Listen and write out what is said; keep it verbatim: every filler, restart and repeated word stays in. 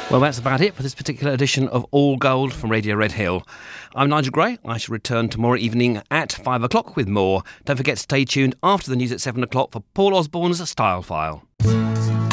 Well, that's about it for this particular edition of All Gold from Radio Red Hill. I'm Nigel Gray. I shall return tomorrow evening at five o'clock with more. Don't forget to stay tuned after the news at seven o'clock for Paul Osborne's Style File.